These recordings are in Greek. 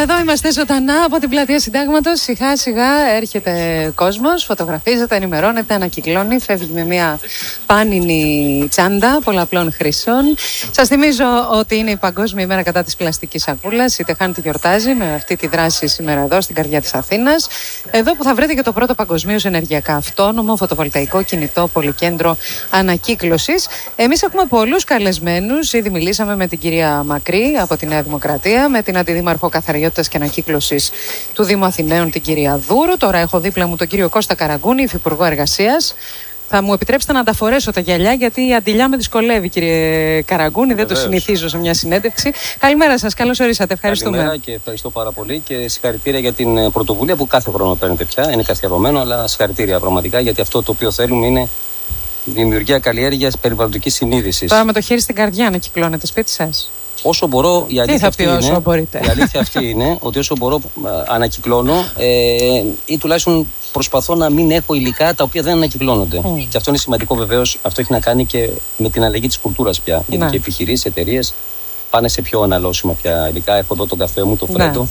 Εδώ είμαστε ζωντανά από την πλατεία Συντάγματος. Σιγά σιγά έρχεται κόσμος, φωτογραφίζεται, ενημερώνεται, ανακυκλώνει, φεύγει με μια πάνινη τσάντα πολλαπλών χρήσεων. Σας θυμίζω ότι είναι η Παγκόσμια ημέρα κατά της πλαστικής σακούλας. Η Τεχάνη τη γιορτάζει με αυτή τη δράση σήμερα εδώ στην καρδιά της Αθήνας. Εδώ που θα βρείτε και το πρώτο παγκοσμίως ενεργειακά αυτόνομο φωτοβολταϊκό κινητό πολυκέντρο ανακύκλωσης. Εμείς έχουμε πολλούς καλεσμένους. Ήδη μιλήσαμε με την κυρία Μακρύ από τη Νέα Δημοκρατία, με την Αντιδήμαρχο Καθαριότητας και Ανακύκλωσης του Δήμου Αθηναίων, την κυρία Δούρου. Τώρα έχω δίπλα μου τον κύριο Κώστα Καραγκούνη, Υφυπουργό Εργασίας. Θα μου επιτρέψετε να τα φορέσω τα γυαλιά, γιατί η αντιλιά με δυσκολεύει, κύριε Καραγκούνη. Δεν το συνηθίζω σε μια συνέντευξη. Καλημέρα σας, καλώς ορίσατε. Ευχαριστούμε. Καλημέρα και ευχαριστώ πάρα πολύ και συγχαρητήρια για την πρωτοβουλία που κάθε χρόνο παίρνετε πια. Είναι καθιερωμένο, αλλά συγχαρητήρια πραγματικά, γιατί αυτό το οποίο θέλουμε είναι δημιουργία καλλιέργειας περιβαλλοντικής συνείδησης. Τώρα με το χέρι στην καρδιά να κυκλώνετε σπίτι σας. Όσο μπορώ, η αλήθεια, η αλήθεια αυτή είναι ότι όσο μπορώ ανακυκλώνω ή τουλάχιστον προσπαθώ να μην έχω υλικά τα οποία δεν ανακυκλώνονται. Και αυτό είναι σημαντικό βεβαίως. Αυτό έχει να κάνει και με την αλλαγή της κουλτούρας πια. Γιατί και επιχειρήσεις, εταιρείες πάνε σε πιο αναλώσιμα πια υλικά. Έχω εδώ τον καφέ μου, το φρέντο.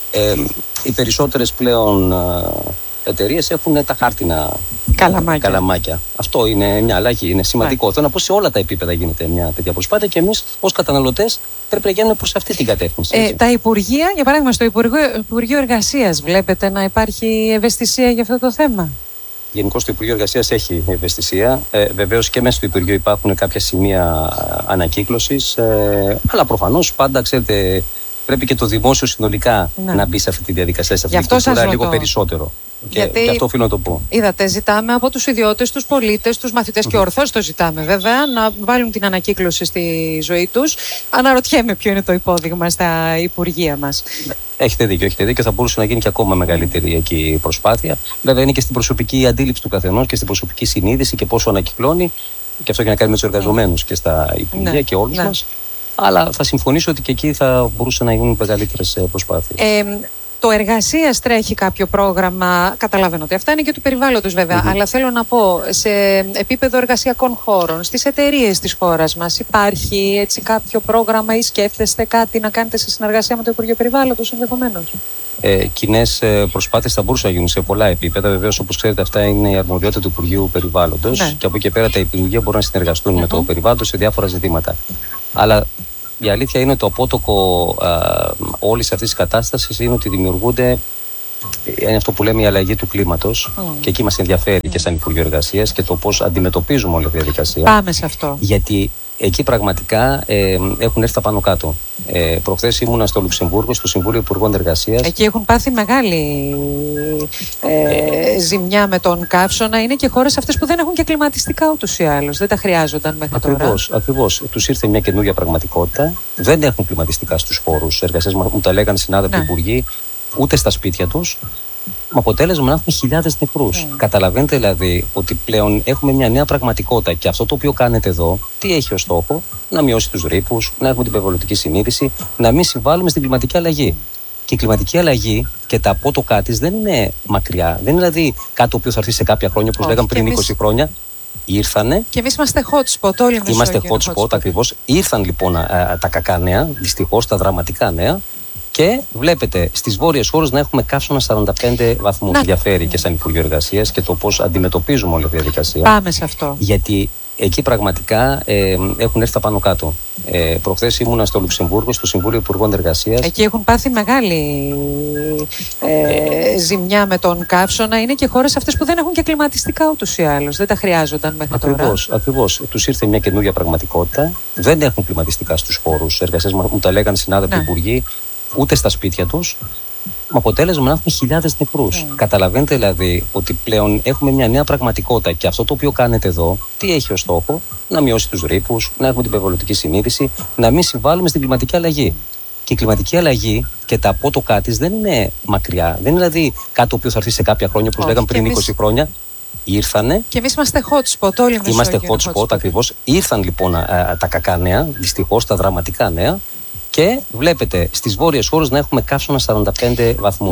Οι περισσότερες πλέον εταιρείες έχουν τα χάρτινα καλαμάκια. Αυτό είναι μια αλλαγή, είναι σημαντικό. Θέλω να πω σε όλα τα επίπεδα γίνεται μια τέτοια προσπάθεια και εμείς ως καταναλωτές πρέπει να γίνουμε προς αυτή την κατεύθυνση. Τα Υπουργεία, για παράδειγμα, στο Υπουργείο Εργασίας, βλέπετε να υπάρχει ευαισθησία για αυτό το θέμα? Γενικώς το Υπουργείο Εργασίας έχει ευαισθησία. Βεβαίως και μέσα στο Υπουργείο υπάρχουν κάποια σημεία ανακύκλωσης. Αλλά προφανώς πάντα, ξέρετε, πρέπει και το δημόσιο συνολικά να μπει σε αυτή τη διαδικασία, σε αυτή την κουλτούρα λίγο περισσότερο. Και αυτό οφείλω να το πω. Είδατε, ζητάμε από τους ιδιώτες, τους πολίτες, τους μαθητές και ορθώς το ζητάμε βέβαια, να βάλουν την ανακύκλωση στη ζωή τους. Αναρωτιέμαι ποιο είναι το υπόδειγμα στα Υπουργεία μας. Έχετε δίκιο. Θα μπορούσε να γίνει και ακόμα μεγαλύτερη εκεί προσπάθεια. Βέβαια, είναι και στην προσωπική αντίληψη του καθενός και στην προσωπική συνείδηση και πόσο ανακυκλώνει. Και αυτό έχει να κάνει με τους εργαζομένους και στα Υπουργεία και όλους μας. Αλλά θα συμφωνήσω ότι και εκεί θα μπορούσε να γίνουν μεγαλύτερες προσπάθειες. Το Εργασίας τρέχει κάποιο πρόγραμμα, καταλαβαίνω ότι αυτά είναι και του περιβάλλοντος βέβαια, αλλά θέλω να πω σε επίπεδο εργασιακών χώρων, στις εταιρείες της χώρας μας υπάρχει έτσι κάποιο πρόγραμμα ή σκέφτεστε κάτι να κάνετε σε συνεργασία με το Υπουργείο Περιβάλλοντος ενδεχομένως? Κοινές προσπάθειες θα μπορούσαν να γίνουν σε πολλά επίπεδα. Βεβαίως, όπως ξέρετε, αυτά είναι η αρμοδιότητα του Υπουργείου Περιβάλλοντος και από εκεί και πέρα τα Υπουργεία μπορούν να συνεργαστούν με το περιβάλλον σε διάφορα ζητήματα. Αλλά η αλήθεια είναι ότι το απότοκο όλης αυτής της κατάστασης είναι ότι δημιουργούνται, είναι αυτό που λέμε η αλλαγή του κλίματος και εκεί μας ενδιαφέρει και σαν Υπουργείο Εργασίας και το πώς αντιμετωπίζουμε όλη αυτή τη διαδικασία. Πάμε σε αυτό. Γιατί εκεί πραγματικά έχουν έρθει τα πάνω κάτω. Προχθές ήμουνα στο Λουξεμβούργο, στο Συμβούλιο Υπουργών Εργασίας. Εκεί έχουν πάθει μεγάλη ζημιά με τον καύσωνα. Είναι και χώρες αυτές που δεν έχουν και κλιματιστικά ούτως ή άλλως. Δεν τα χρειάζονταν μέχρι τώρα. Ακριβώς. Τους ήρθε μια καινούργια πραγματικότητα. Δεν έχουν κλιματιστικά στους χώρους εργασίας. Μου τα λέγανε συνάδελφοι υπουργοί, ούτε στα σπίτια τους. Με αποτέλεσμα να έχουμε χιλιάδες νεκρούς. Καταλαβαίνετε δηλαδή ότι πλέον έχουμε μια νέα πραγματικότητα και αυτό το οποίο κάνετε εδώ, τι έχει ως στόχο? Να μειώσει τους ρήπους, να έχουμε την περιβαλλοντική συνείδηση, να μην συμβάλλουμε στην κλιματική αλλαγή. Και η κλιματική αλλαγή και τα απότοκά της δεν είναι μακριά. Δεν είναι δηλαδή κάτι το οποίο θα έρθει σε κάποια χρόνια, όπως λέγαμε πριν 20 χρόνια. Ήρθανε. Και εμείς είμαστε hot spot, όλοι είμαστε hot spot, ακριβώς. Ήρθαν λοιπόν τα κακά νέα, δυστυχώς τα δραματικά νέα. Και βλέπετε στις βόρειες χώρες να έχουμε καύσωνα 45 βαθμούς. Ενδιαφέρει και σαν Υπουργείο Εργασίας και το πώς αντιμετωπίζουμε όλη αυτή τη διαδικασία. Πάμε σε αυτό. Γιατί εκεί πραγματικά έχουν έρθει τα πάνω κάτω. Προχθές ήμουνα στο Λουξεμβούργο, στο Συμβούλιο Υπουργών Εργασίας. Εκεί έχουν πάθει μεγάλη ζημιά με τον καύσωνα. Είναι και χώρες αυτές που δεν έχουν και κλιματιστικά ούτως ή άλλως. Δεν τα χρειάζονταν μέχρι τώρα. Ακριβώς. Τους ήρθε μια καινούργια πραγματικότητα. Δεν έχουν κλιματιστικά στους χώρους εργασίας. Μου τα λέγανε συνάδελφοι υπουργοί, ούτε στα σπίτια τους. Με αποτέλεσμα να έχουμε χιλιάδες νεκρούς. Καταλαβαίνετε δηλαδή ότι πλέον έχουμε μια νέα πραγματικότητα και αυτό το οποίο κάνετε εδώ, τι έχει ως στόχο? Να μειώσει τους ρήπους, να έχουμε την περιβαλλοντική συνείδηση, να μην συμβάλλουμε στην κλιματική αλλαγή. Και η κλιματική αλλαγή και τα απότοκά της δεν είναι μακριά. Δεν είναι δηλαδή κάτι το οποίο θα έρθει σε κάποια χρόνια, όπως λέγαμε πριν 20 χρόνια. Ήρθανε. Και εμείς είμαστε hot spot, όλοι είμαστε hot spot, ακριβώς. Ήρθαν λοιπόν τα κακά νέα, δυστυχώς τα δραματικά νέα. Και βλέπετε στις βόρειες χώρες να έχουμε καύσωνα 45 βαθμούς.